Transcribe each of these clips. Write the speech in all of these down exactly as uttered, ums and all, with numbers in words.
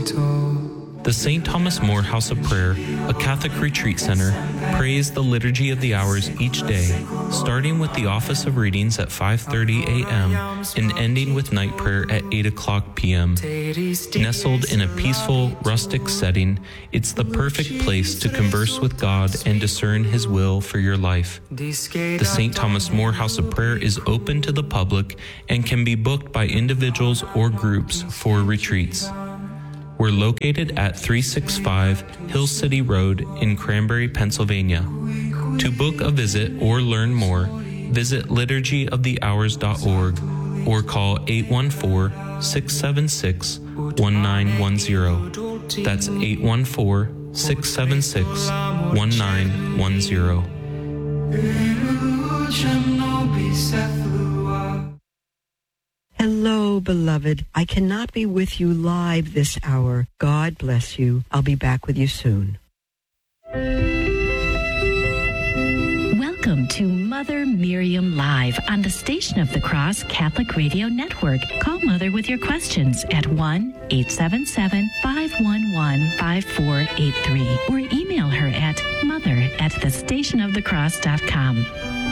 The Saint Thomas More House of Prayer, a Catholic retreat center, prays the Liturgy of the Hours each day, starting with the office of readings at five thirty a.m. and ending with night prayer at eight o'clock p.m. Nestled in a peaceful, rustic setting, it's the perfect place to converse with God and discern His will for your life. The Saint Thomas More House of Prayer is open to the public and can be booked by individuals or groups for retreats. We're located at three sixty-five Hill City Road in Cranberry, Pennsylvania. To book a visit or learn more, visit liturgy of the hours dot org or call eight one four, six seven six, one nine one zero. That's eight one four, six seven six, one nine one zero. Hello, beloved. I cannot be with you live this hour. God bless you. I'll be back with you soon. Welcome to Mother Miriam Live on the Station of the Cross Catholic Radio Network. Call Mother with your questions at one eight seven seven, five one one, five four eight three or email her at mother at the station of the cross dot com.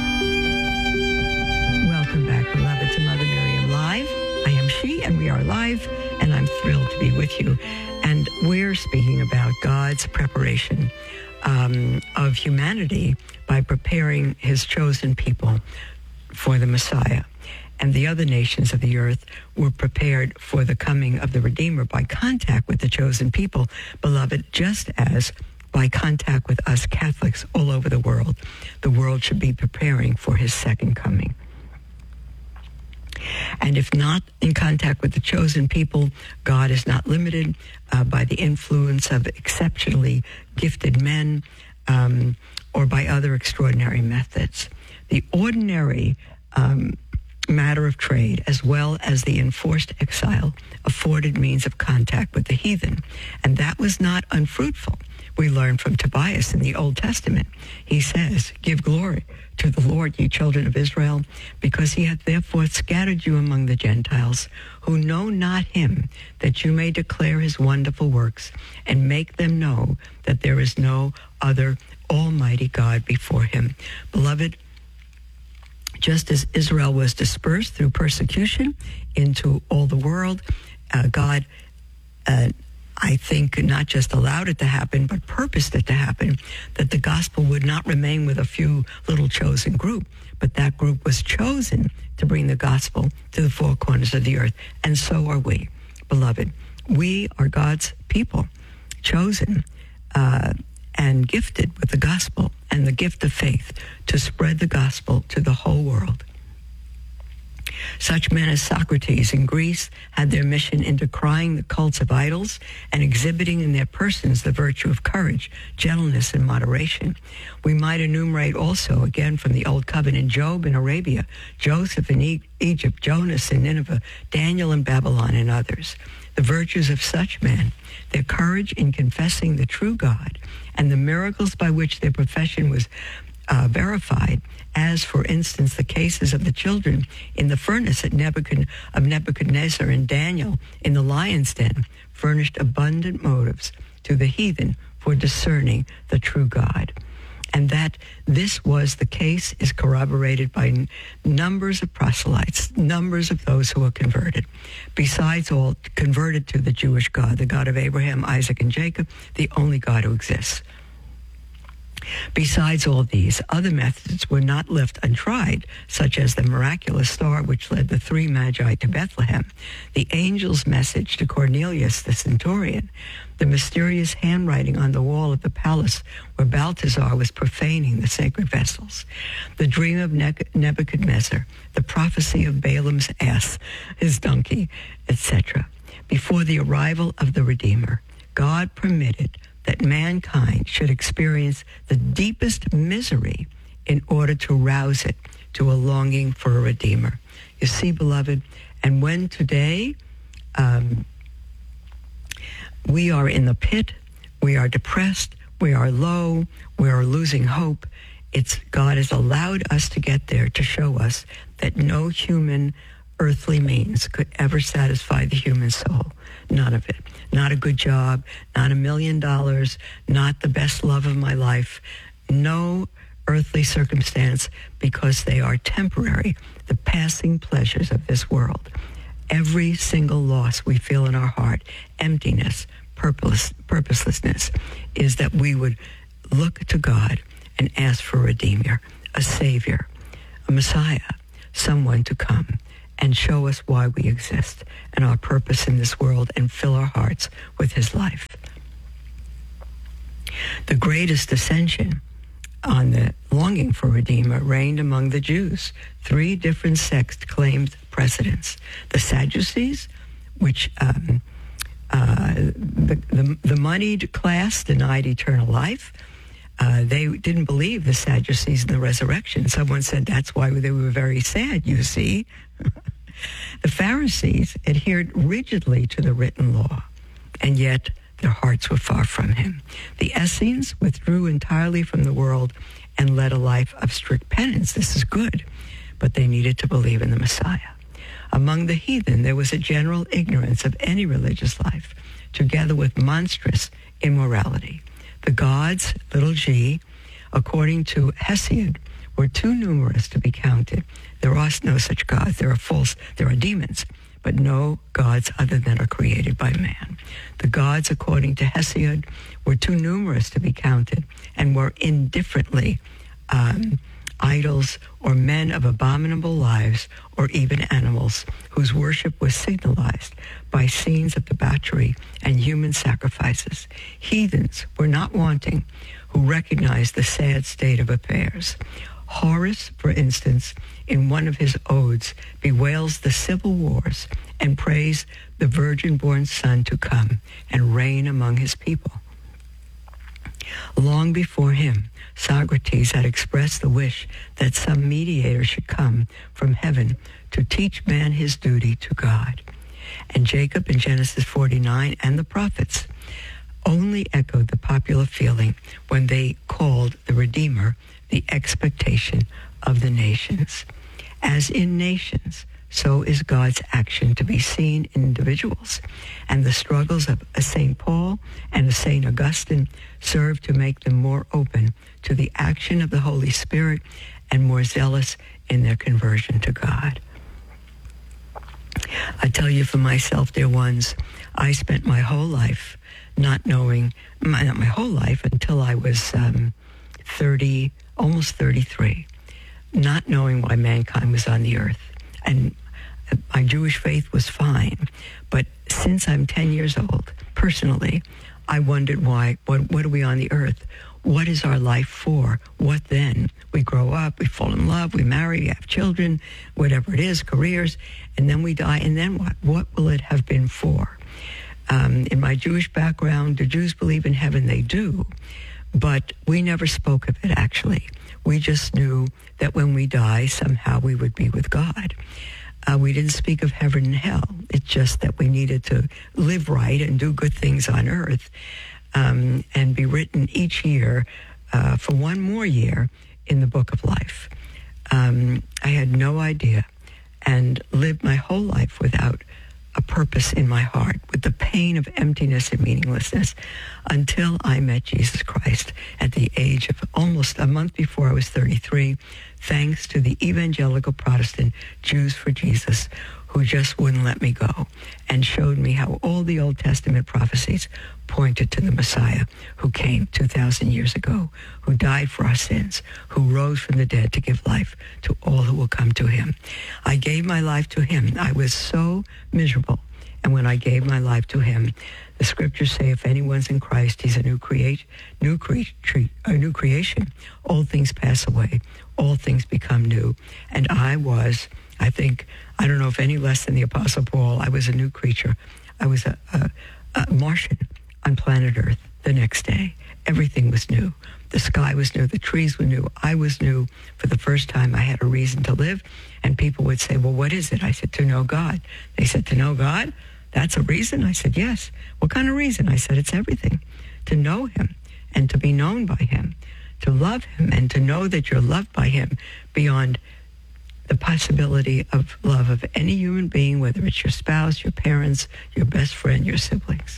Welcome back, beloved, to Mother Miriam Live. I am she, and we are live, and I'm thrilled to be with you. And we're speaking about God's preparation um, of humanity by preparing His chosen people for the Messiah. And the other nations of the earth were prepared for the coming of the Redeemer by contact with the chosen people, beloved, just as by contact with us Catholics all over the world, the world should be preparing for His second coming. And if not in contact with the chosen people, God is not limited uh, by the influence of exceptionally gifted men um, or by other extraordinary methods. The ordinary um, matter of trade, as well as the enforced exile, afforded means of contact with the heathen, and that was not unfruitful. We learn from Tobias in the Old Testament. He says, "Give glory to the Lord, ye children of Israel, because he hath therefore scattered you among the Gentiles, who know not him, that you may declare his wonderful works, and make them know that there is no other almighty God before him." Beloved, just as Israel was dispersed through persecution into all the world, uh, God uh, I think not just allowed it to happen, but purposed it to happen, that the gospel would not remain with a few little chosen group, but that group was chosen to bring the gospel to the four corners of the earth. And so are we, beloved. We are God's people, chosen uh, and gifted with the gospel and the gift of faith to spread the gospel to the whole world. Such men as Socrates in Greece had their mission in decrying the cults of idols and exhibiting in their persons the virtue of courage, gentleness, and moderation. We might enumerate also, again from the Old Covenant, Job in Arabia, Joseph in e- Egypt, Jonas in Nineveh, Daniel in Babylon, and others. The virtues of such men, their courage in confessing the true God, and the miracles by which their profession was uh, verified, as, for instance, the cases of the children in the furnace at Nebuchad- of Nebuchadnezzar and Daniel in the lion's den, furnished abundant motives to the heathen for discerning the true God. And that this was the case is corroborated by n- numbers of proselytes, numbers of those who were converted. Besides all, converted to the Jewish God, the God of Abraham, Isaac, and Jacob, the only God who exists. Besides all these, other methods were not left untried, such as the miraculous star which led the three magi to Bethlehem, the angel's message to Cornelius the centurion, the mysterious handwriting on the wall of the palace where Balthazar was profaning the sacred vessels, the dream of ne- Nebuchadnezzar, the prophecy of Balaam's ass, his donkey, et cetera. Before the arrival of the Redeemer, God permitted that mankind should experience the deepest misery in order to rouse it to a longing for a Redeemer. You see, beloved, and when today um, we are in the pit, we are depressed, we are low, we are losing hope, it's God has allowed us to get there to show us that no human earthly means could ever satisfy the human soul. None of it. Not a good job, not a million dollars, not the best love of my life. No earthly circumstance, because they are temporary, the passing pleasures of this world. Every single loss we feel in our heart, emptiness, purpose, purposelessness, is that we would look to God and ask for a Redeemer, a Savior, a Messiah, someone to come and show us why we exist and our purpose in this world and fill our hearts with his life. The greatest ascension on the longing for Redeemer reigned among the Jews. Three different sects claimed precedence. The Sadducees, which um, uh, the, the, the moneyed class denied eternal life. Uh, they didn't believe the Sadducees in the resurrection. Someone said that's why they were very sad, you see. The Pharisees adhered rigidly to the written law, and yet their hearts were far from him. The Essenes withdrew entirely from the world and led a life of strict penance. This is good, but they needed to believe in the Messiah. Among the heathen, there was a general ignorance of any religious life, together with monstrous immorality. The gods, little g, according to Hesiod, were too numerous to be counted. There are no such gods. There are false, there are demons, but no gods other than are created by man. The gods, according to Hesiod, were too numerous to be counted and were indifferently um, idols or men of abominable lives or even animals whose worship was signalized by scenes of debauchery and human sacrifices. Heathens were not wanting who recognized the sad state of affairs. Horace, for instance, in one of his odes, bewails the civil wars and prays the virgin-born son to come and reign among his people. Long before him, Socrates had expressed the wish that some mediator should come from heaven to teach man his duty to God. And Jacob in Genesis forty-nine and the prophets only echoed the popular feeling when they called the Redeemer the expectation of the nations. As in nations, so is God's action to be seen in individuals. And the struggles of a Saint Paul and a Saint Augustine serve to make them more open to the action of the Holy Spirit and more zealous in their conversion to God. I tell you for myself, dear ones, I spent my whole life not knowing, my, not my whole life until I was um, thirty, almost thirty-three, not knowing why mankind was on the earth. And my Jewish faith was fine. But since I'm ten years old, personally, I wondered why, what, what are we on the earth? What is our life for? What then? We grow up, we fall in love, we marry, we have children, whatever it is, careers, and then we die, and then what? What will it have been for? Um, in my Jewish background, do Jews believe in heaven? They do. But we never spoke of it, actually. We just knew that when we die, somehow we would be with God. Uh, we didn't speak of heaven and hell. It's just that we needed to live right and do good things on earth um, and be written each year uh, for one more year in the book of life. Um, I had no idea and lived my whole life without a purpose in my heart, with the pain of emptiness and meaninglessness, until I met Jesus Christ at the age of almost a month before I was thirty-three, thanks to the evangelical Protestant Jews for Jesus, who just wouldn't let me go and showed me how all the Old Testament prophecies pointed to the Messiah who came two thousand years ago, who died for our sins, who rose from the dead to give life to all who will come to him. I gave my life to him. I was so miserable. And when I gave my life to him, the scriptures say if anyone's in Christ, he's a new create, new cre- a new creation. All things pass away. All things become new. And I was, I think, I don't know if any less than the Apostle Paul, I was a new creature. I was a, a, a Martian on planet Earth the next day. Everything was new. The sky was new. The trees were new. I was new. For the first time, I had a reason to live. And people would say, well, what is it? I said, to know God. They said, to know God? That's a reason? I said, yes. What kind of reason? I said, it's everything. To know him and to be known by him, to love him and to know that you're loved by him beyond the possibility of love of any human being, whether it's your spouse, your parents, your best friend, your siblings.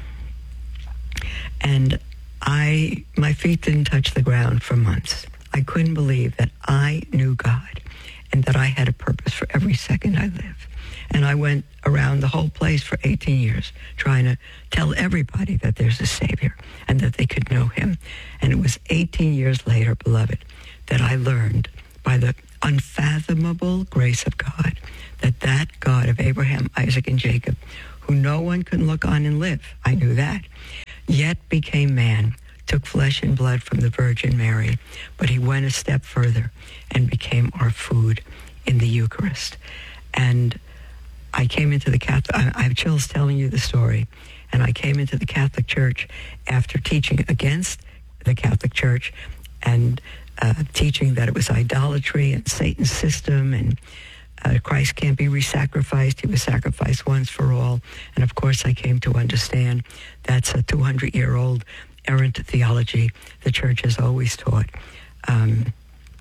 And I, my feet didn't touch the ground for months. I couldn't believe that I knew God and that I had a purpose for every second I live. And I went around the whole place for eighteen years trying to tell everybody that there's a Savior and that they could know him. And it was eighteen years later, beloved, that I learned by the unfathomable grace of God that that God of Abraham, Isaac, and Jacob, who no one can look on and live, I knew that, yet became man, took flesh and blood from the Virgin Mary, but he went a step further and became our food in the Eucharist. And I came into the Catholic, I, I have chills telling you the story, and I came into the Catholic Church after teaching against the Catholic Church and uh, teaching that it was idolatry and Satan's system, and uh, Christ can't be re-sacrificed. He was sacrificed once for all. And of course, I came to understand that's a two hundred year old errant theology the Church has always taught, um,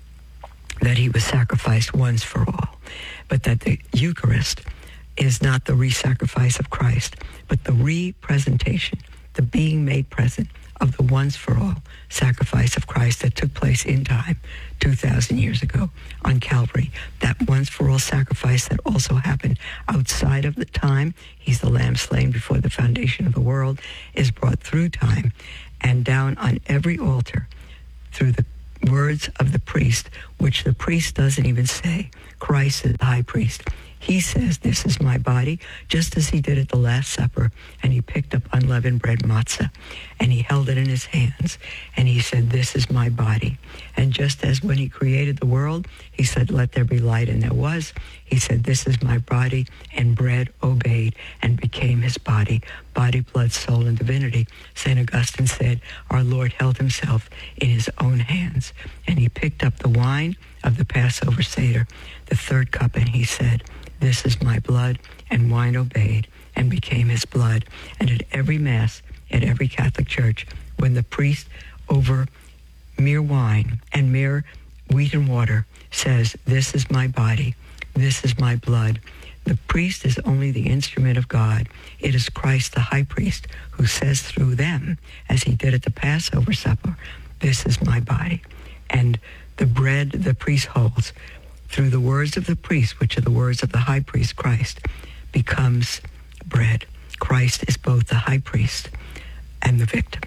that he was sacrificed once for all, but that the Eucharist is not the re-sacrifice of Christ, but the re-presentation, the being made present of the once-for-all sacrifice of Christ that took place in time two thousand years ago on Calvary. That once-for-all sacrifice that also happened outside of the time, he's the lamb slain before the foundation of the world, is brought through time and down on every altar through the words of the priest, which the priest doesn't even say. Christ is the high priest. He says, this is my body, just as he did at the Last Supper, and he picked up unleavened bread, matzah, and he held it in his hands, and he said, this is my body. And just as when he created the world, he said, let there be light, and there was, he said, this is my body, and bread obeyed and became his body, body, blood, soul, and divinity. Saint Augustine said, our Lord held himself in his own hands, and he picked up the wine of the Passover Seder, the third cup, and he said, this is my blood, and wine obeyed and became his blood. And at every Mass, at every Catholic Church, when the priest over mere wine and mere wheat and water says, this is my body, this is my blood, the priest is only the instrument of God. It is Christ, the high priest, who says through them, as he did at the Passover supper, this is my body. And the bread the priest holds, through the words of the priest, which are the words of the high priest, Christ, becomes bread. Christ is both the high priest and the victim.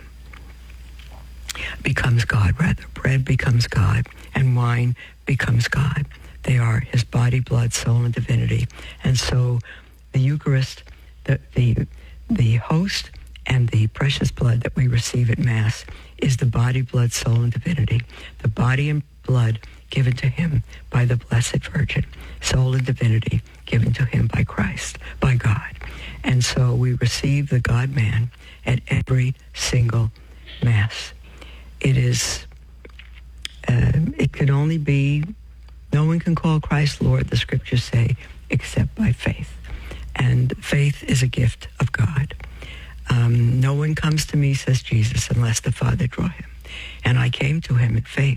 Becomes God, rather. Bread becomes God, and wine becomes God. They are his body, blood, soul, and divinity. And so the Eucharist, the, the, the host and the precious blood that we receive at Mass is the body, blood, soul, and divinity. The body and blood given to him by the Blessed Virgin, soul and divinity given to him by Christ, by God. And so we receive the God-man at every single Mass. It is, uh, it can only be, no one can call Christ Lord, the scriptures say, except by faith. And faith is a gift of God. Um, no one comes to me, says Jesus, unless the Father draw him. And I came to him in faith.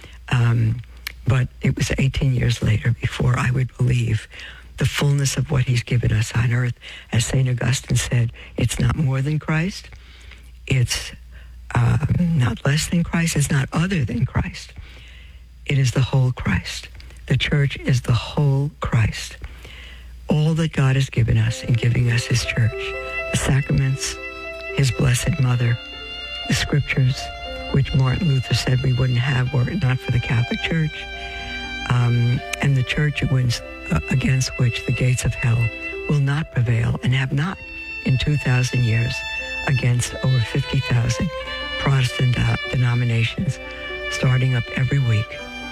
Um, but it was eighteen years later before I would believe the fullness of what he's given us on earth. As Saint Augustine said, it's not more than Christ. It's um, not less than Christ. It's not other than Christ. It is the whole Christ. The church is the whole Christ. All that God has given us in giving us his church, the sacraments, his blessed mother, the scriptures, which Martin Luther said we wouldn't have were it not for the Catholic Church, um, and the church against, uh, against which the gates of hell will not prevail and have not in two thousand years against over fifty thousand Protestant uh, denominations starting up every week.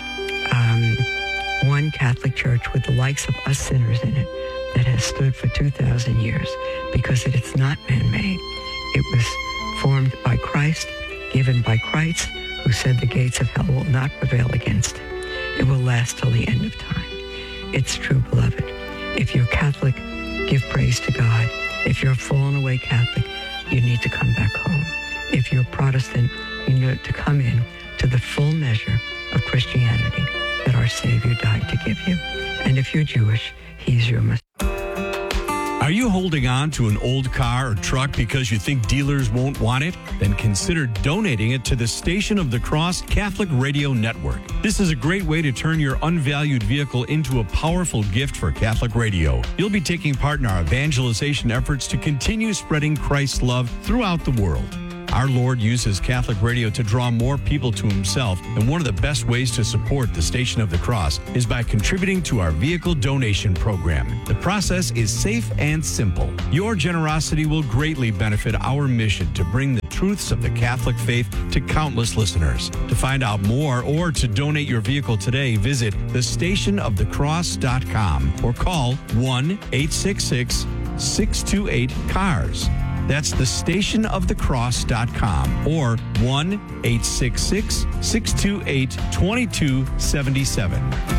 Um, one Catholic Church with the likes of us sinners in it that has stood for two thousand years because it is not man-made. It was formed by Christ, given by Christ, who said the gates of hell will not prevail against it. It will last till the end of time. It's true, beloved. If you're Catholic, give praise to God. If you're a fallen away Catholic, you need to come back home. If you're Protestant, you need to come in to the full measure of Christianity. that our Savior died to give you. And if you're Jewish, he's your Messiah. Are you holding on to an old car or truck because you think dealers won't want it? Then consider donating it to the Station of the Cross Catholic Radio Network. This is a great way to turn your unvalued vehicle into a powerful gift for Catholic radio. You'll be taking part in our evangelization efforts to continue spreading Christ's love throughout the world. Our Lord uses Catholic radio to draw more people to himself, and one of the best ways to support the Station of the Cross is by contributing to our vehicle donation program. The process is safe and simple. Your generosity will greatly benefit our mission to bring the truths of the Catholic faith to countless listeners. To find out more or to donate your vehicle today, visit the station of the cross dot com or call one eight six six, six two eight, C A R S. That's the station of the cross dot com or one eight six six, six two eight, two two seven seven.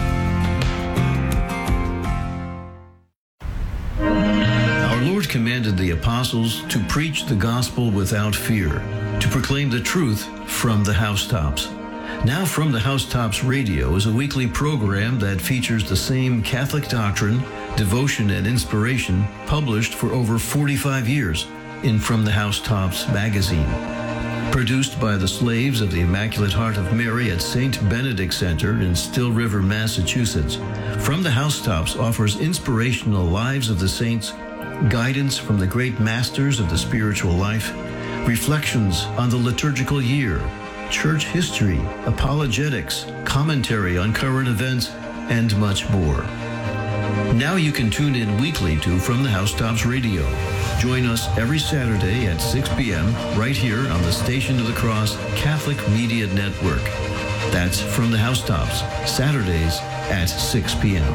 Our Lord commanded the apostles to preach the gospel without fear, to proclaim the truth from the housetops. Now From the Housetops Radio is a weekly program that features the same Catholic doctrine, devotion, and inspiration published for over forty-five years in From the Housetops magazine. Produced by the slaves of the Immaculate Heart of Mary at Saint Benedict Center in Still River, Massachusetts, From the Housetops offers inspirational lives of the saints, guidance from the great masters of the spiritual life, reflections on the liturgical year, church history, apologetics, commentary on current events, and much more. Now you can tune in weekly to From the Housetops Radio. Join us every Saturday at six p.m. right here on the Station of the Cross Catholic Media Network. That's From the Housetops, Saturdays at six p.m.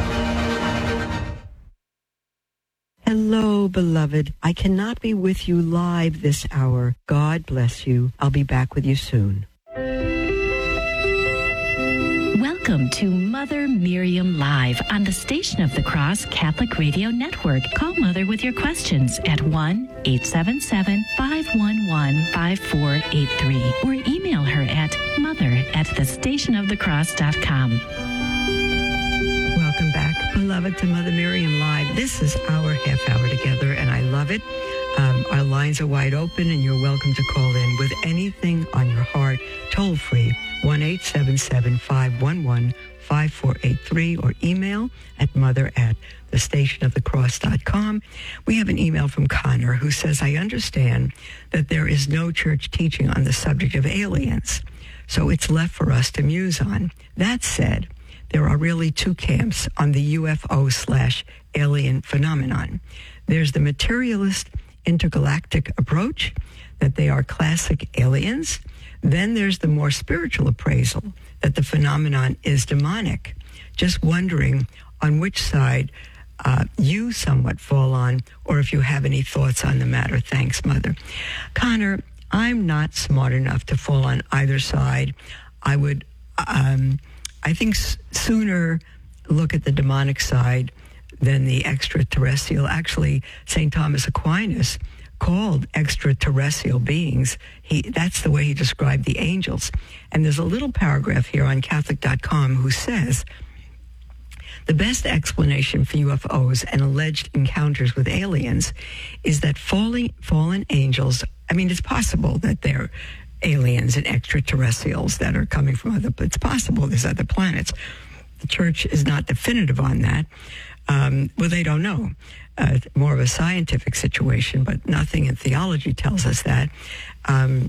Hello, beloved. I cannot be with you live this hour. God bless you. I'll be back with you soon. Welcome to Mother Miriam Live on the Station of the Cross Catholic Radio Network. Call Mother with your questions at one eight seven seven, five one one, five four eight three or email her at mother at the station of the cross dot com. Welcome back, beloved, to Mother Miriam Live. This is our half hour together, and I love it. Um, our lines are wide open, and you're welcome to call in with anything on your heart, toll free, one eight seven seven, five one one, five four eight three, or email at mother at the station of the cross dot com. We have an email from Connor who says, I understand that there is no church teaching on the subject of aliens, so it's left for us to muse on. That said, there are really two camps on the U F O slash alien phenomenon. There's the materialist intergalactic approach, that they are classic aliens. Then there's the more spiritual appraisal, that the phenomenon is demonic. Just wondering on which side uh, you somewhat fall on, or if you have any thoughts on the matter. Thanks, Mother. Connor, I'm not smart enough to fall on either side. I would, um, I think s- sooner look at the demonic side than the extraterrestrial. Actually, Saint Thomas Aquinas called extraterrestrial beings, he that's the way he described the angels. And there's a little paragraph here on Catholic dot com who says, the best explanation for U F Os and alleged encounters with aliens is that falling, fallen angels, I mean, it's possible that they're aliens and extraterrestrials that are coming from other, it's possible there's other planets. The church is not definitive on that. Um, well, they don't know. Uh, more of a scientific situation, but nothing in theology tells us that. Um,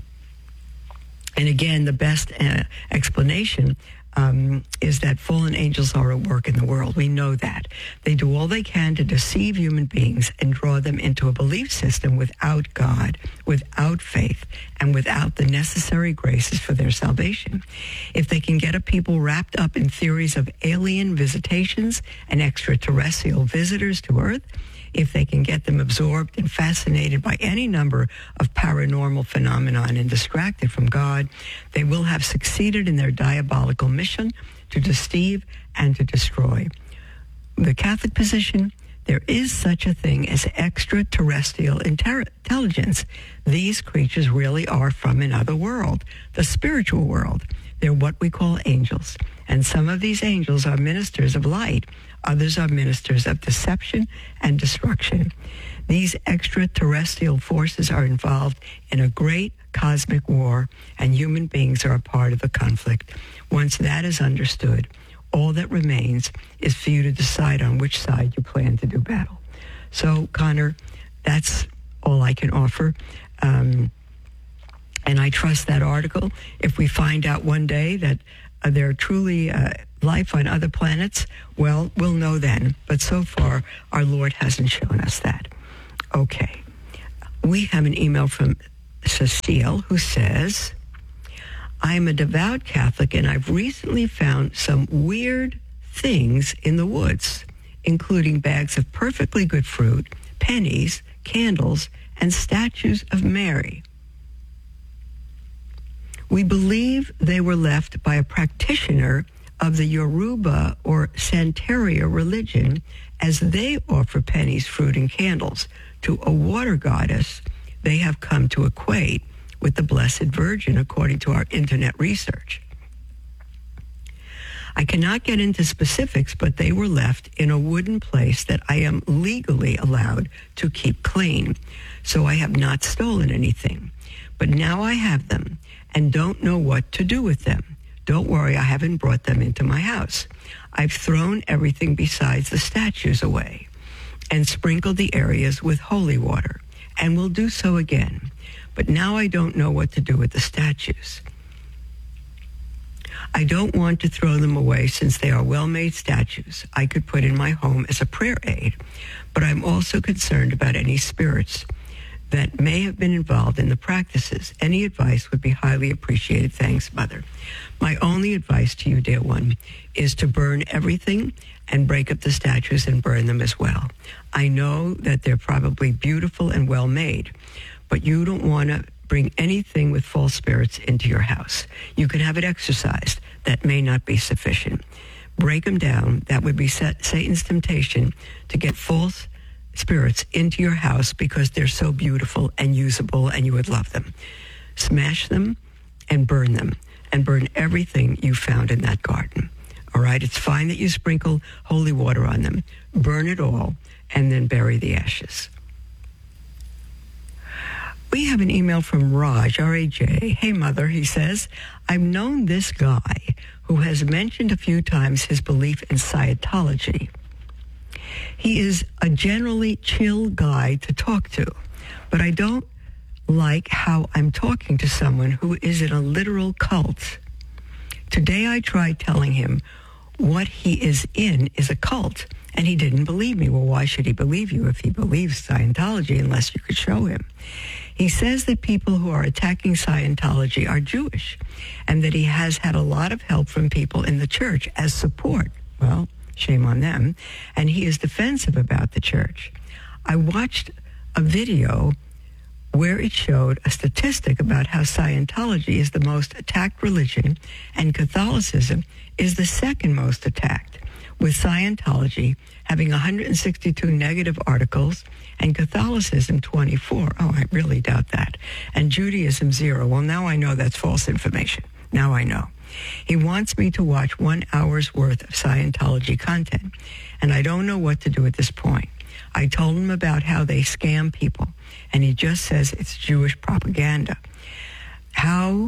and again, the best uh, explanation um, is that fallen angels are at work in the world. We know that. They do all they can to deceive human beings and draw them into a belief system without God, without faith, and without the necessary graces for their salvation. If they can get a people wrapped up in theories of alien visitations and extraterrestrial visitors to Earth, if they can get them absorbed and fascinated by any number of paranormal phenomenon and distracted from God, they will have succeeded in their diabolical mission to deceive and to destroy. The Catholic position, There is such a thing as extraterrestrial inter- intelligence. These creatures really are from another world, the spiritual world. They're what we call angels. And some of these angels are ministers of light. Others are ministers of deception and destruction. These extraterrestrial forces are involved in a great cosmic war, and human beings are a part of the conflict. Once that is understood, all that remains is for you to decide on which side you plan to do battle. So, Connor, that's all I can offer. Um, and I trust that article. If we find out one day that uh, there are truly uh, life on other planets, well, we'll know then. But so far, our Lord hasn't shown us that. Okay. We have an email from Cecile who says, I'm a devout Catholic, and I've recently found some weird things in the woods, including bags of perfectly good fruit, pennies, candles, and statues of Mary. We believe they were left by a practitioner of the Yoruba or Santeria religion, as they offer pennies, fruit, and candles to a water goddess they have come to equate with the Blessed Virgin, according to our internet research. I cannot get into specifics, but they were left in a wooden place that I am legally allowed to keep clean, so I have not stolen anything. But now I have them and don't know what to do with them. Don't worry, I haven't brought them into my house. I've thrown everything besides the statues away and sprinkled the areas with holy water, and will do so again. But now I don't know what to do with the statues. I don't want to throw them away since they are well-made statues I could put in my home as a prayer aid, but I'm also concerned about any spirits that may have been involved in the practices. Any advice would be highly appreciated. Thanks, Mother. My only advice to you, dear one, is to burn everything and break up the statues and burn them as well. I know that they're probably beautiful and well-made, but you don't want to bring anything with false spirits into your house. You can have it exorcised. That may not be sufficient. Break them down. That would be Satan's temptation to get false spirits into your house because they're so beautiful and usable and you would love them. Smash them and burn them, and burn everything you found in that garden. All right? It's fine that you sprinkle holy water on them. Burn it all and then bury the ashes. We have an email from Raj, R A J. Hey, Mother, he says, I've known this guy who has mentioned a few times his belief in Scientology. He is a generally chill guy to talk to, but I don't like how I'm talking to someone who is in a literal cult. Today I tried telling him what he is in is a cult, and he didn't believe me. Well, why should he believe you if he believes Scientology unless you could show him? He says that people who are attacking Scientology are Jewish, and that he has had a lot of help from people in the church as support. Well, shame on them. And he is defensive about the church. I watched a video where it showed a statistic about how Scientology is the most attacked religion and Catholicism is the second most attacked, with Scientology having one hundred sixty-two negative articles and Catholicism twenty-four. Oh, I really doubt that. And Judaism zero. Well, now I know that's false information. Now I know. He wants me to watch one hour's worth of Scientology content, and I don't know what to do at this point. I told him about how they scam people, and he just says it's Jewish propaganda. How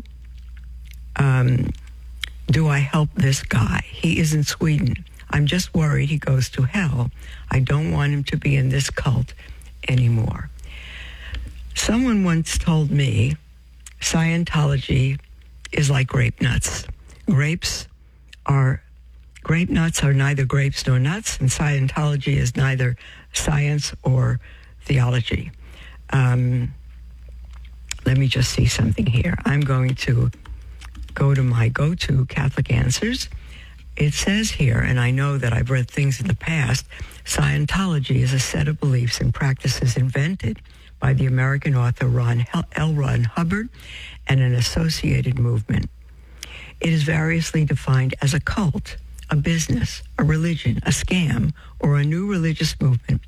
um, do I help this guy? He is in Sweden. I'm just worried he goes to hell. I don't want him to be in this cult anymore. Someone once told me Scientology is like grape nuts. Grapes are, grape nuts are neither grapes nor nuts, and Scientology is neither science or theology. Um, let me just see something here. I'm going to go to my go-to Catholic Answers. It says here, and I know that I've read things in the past, Scientology is a set of beliefs and practices invented by the American author Ron L. Ron Hubbard and an associated movement. It is variously defined as a cult, a business, a religion, a scam, or a new religious movement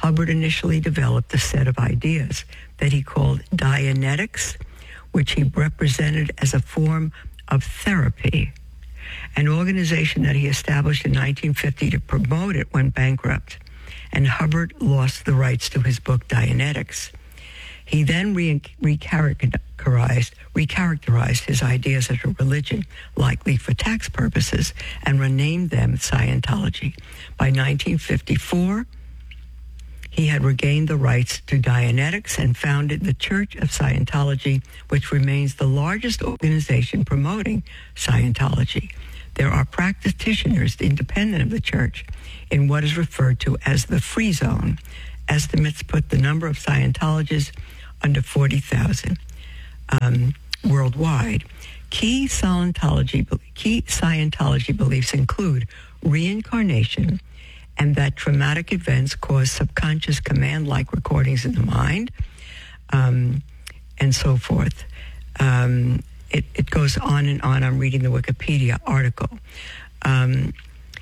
Hubbard initially developed a set of ideas that he called Dianetics, which he represented as a form of therapy. An organization that he established in nineteen fifty to promote it went bankrupt, and Hubbard lost the rights to his book Dianetics. He then re- recharacterized, recharacterized his ideas as a religion, likely for tax purposes, and renamed them Scientology. By nineteen fifty-four, he had regained the rights to Dianetics and founded the Church of Scientology, which remains the largest organization promoting Scientology. There are practitioners independent of the church in what is referred to as the free zone. Estimates put the number of Scientologists under forty thousand um, worldwide. Key Scientology, key Scientology beliefs include reincarnation, and that traumatic events cause subconscious command-like recordings in the mind, um, and so forth. Um, it, it goes on and on. I'm reading the Wikipedia article. Um,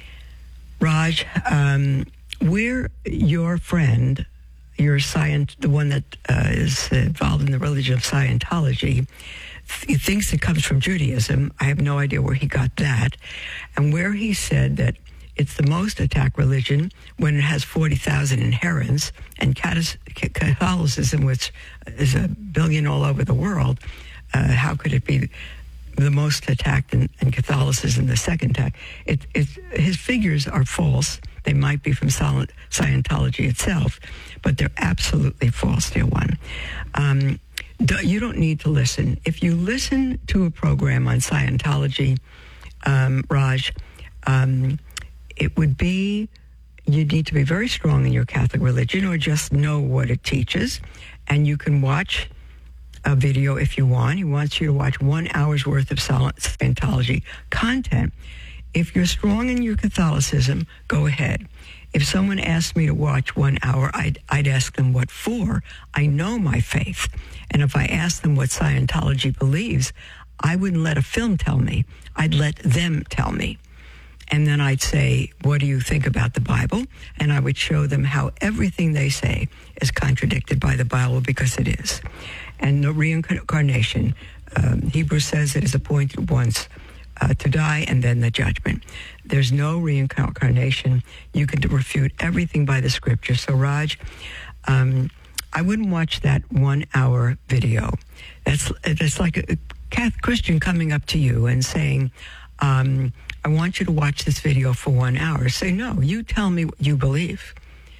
Raj, um, we're your friend, your science, the one that uh, is involved in the religion of Scientology, he thinks it comes from Judaism. I have no idea where he got that. And where he said that it's the most attacked religion when it has forty thousand adherents, and Catholicism, which is a billion all over the world, uh, how could it be the most attacked and, and Catholicism the second attack? It, it, his figures are false. They might be from Scientology itself, but they're absolutely false, dear one. Um, you don't need to listen. If you listen to a program on Scientology, um, Raj, um, it would be, you need to be very strong in your Catholic religion or just know what it teaches. And you can watch a video if you want. He wants you to watch one hour's worth of Scientology content. If you're strong in your Catholicism, go ahead. If someone asked me to watch one hour, I'd, I'd ask them what for. I know my faith. And if I asked them what Scientology believes, I wouldn't let a film tell me. I'd let them tell me. And then I'd say, what do you think about the Bible? And I would show them how everything they say is contradicted by the Bible, because it is. And the reincarnation, um, Hebrews says it is appointed once uh, to die and then the judgment. There's no reincarnation. You can refute everything by the scripture. So, Raj, um, I wouldn't watch that one-hour video. That's, that's like a Catholic Christian coming up to you and saying, um, I want you to watch this video for one hour. Say, no, you tell me what you believe.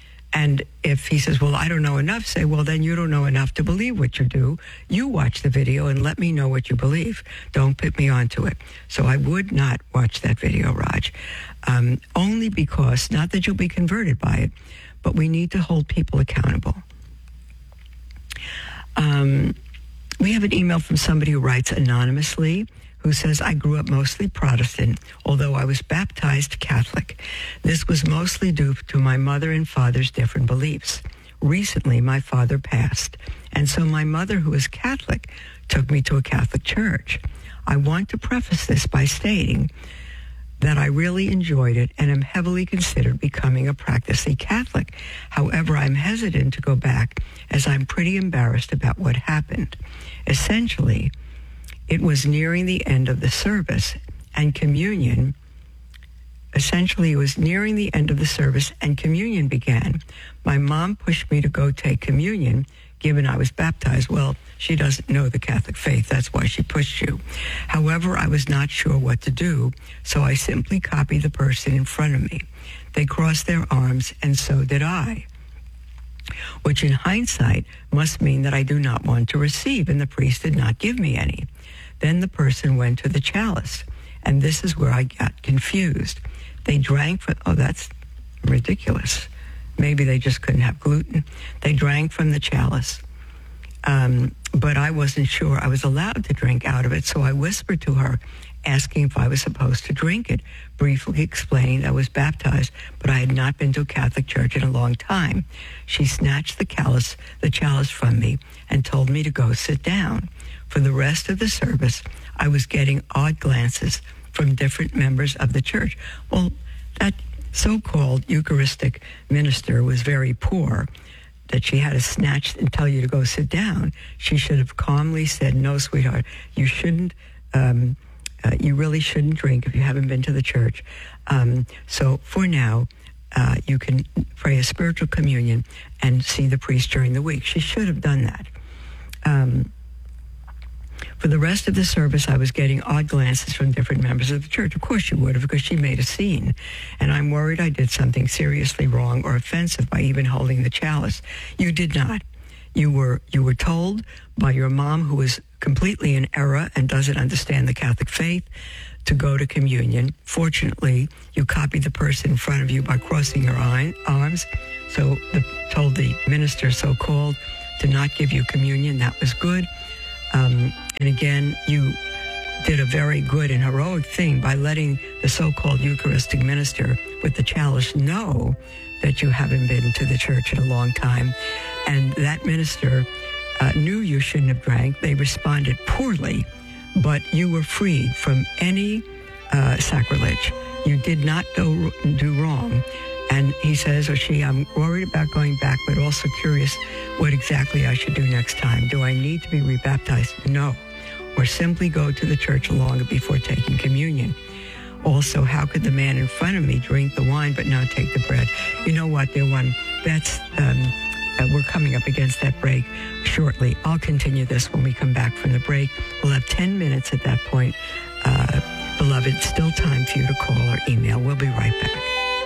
And if he says, well, I don't know enough, say, well, then you don't know enough to believe what you do. You watch the video and let me know what you believe. Don't put me onto it. So I would not watch that video, Raj, um, only because, not that you'll be converted by it, but we need to hold people accountable. Um, we have an email from somebody who writes anonymously, who says, I grew up mostly Protestant, although I was baptized Catholic. This was mostly due to my mother and father's different beliefs. Recently, my father passed, and so my mother, who is Catholic, took me to a Catholic church. I want to preface this by stating that I really enjoyed it and am heavily considered becoming a practicing Catholic. However, I'm hesitant to go back as I'm pretty embarrassed about what happened. Essentially, it was nearing the end of the service and communion. Essentially, it was nearing the end of the service and communion began. My mom pushed me to go take communion, given I was baptized. Well, she doesn't know the Catholic faith. That's why she pushed you. However, I was not sure what to do, so I simply copied the person in front of me. They crossed their arms, and so did I, which in hindsight must mean that I do not want to receive, and the priest did not give me any. Then the person went to the chalice, and this is where I got confused. They drank from, oh, that's ridiculous. Maybe they just couldn't have gluten. They drank from the chalice, um, but I wasn't sure I was allowed to drink out of it, so I whispered to her, asking if I was supposed to drink it, briefly explaining I was baptized, but I had not been to a Catholic church in a long time. She snatched the chalice, the chalice from me and told me to go sit down. For the rest of the service, I was getting odd glances from different members of the church. Well, that so-called Eucharistic minister was very poor, that she had to snatch and tell you to go sit down, she should have calmly said, no, sweetheart, you shouldn't, um, uh, you really shouldn't drink if you haven't been to the church. Um, so for now, uh, you can pray a spiritual communion and see the priest during the week. She should have done that. Um, For the rest of the service, I was getting odd glances from different members of the church. Of course you would have, because she made a scene. And I'm worried I did something seriously wrong or offensive by even holding the chalice. You did not. You were you were told by your mom, who is completely in error and doesn't understand the Catholic faith, to go to communion. Fortunately, you copied the person in front of you by crossing your eye, arms. So the, told the minister, so-called, to not give you communion. That was good. Um, and again, you did a very good and heroic thing by letting the so-called Eucharistic minister with the chalice know that you haven't been to the church in a long time. And that minister uh, knew you shouldn't have drank. They responded poorly, but you were freed from any uh, sacrilege. You did not do, do wrong. And he says, or she, I'm worried about going back, but also curious what exactly I should do next time. Do I need to be rebaptized? No. Or simply go to the church longer before taking communion. Also, how could the man in front of me drink the wine but not take the bread? You know what, dear one, that's, um, uh, we're coming up against that break shortly. I'll continue this when we come back from the break. We'll have ten minutes at that point. Uh, beloved, still time for you to call or email. We'll be right back.